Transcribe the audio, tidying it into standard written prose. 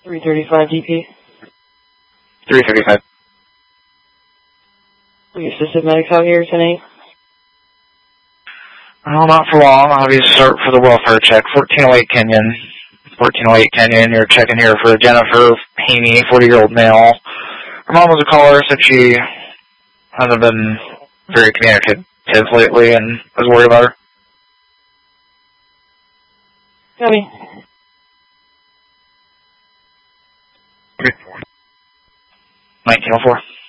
335 DP. 335. We assisted medics out here tonight. Well, not for long. I'll have you start for the welfare check. 1408 Kenyon. 1408 Kenyon. You're checking here for Jennifer Haney, 40-year-old male. Her mom was a caller, said she hasn't been very communicative lately and was worried about her. Copy. 1904.